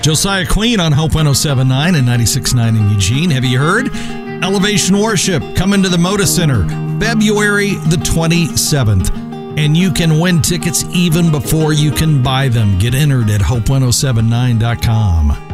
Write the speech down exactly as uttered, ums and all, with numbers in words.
Josiah Queen on Hope one oh seven point nine and ninety-six point nine in Eugene. Have you heard? Elevation Worship coming to the Moda Center February the twenty-seventh. And you can win tickets even before you can buy them. Get entered at hope one oh seven nine dot com.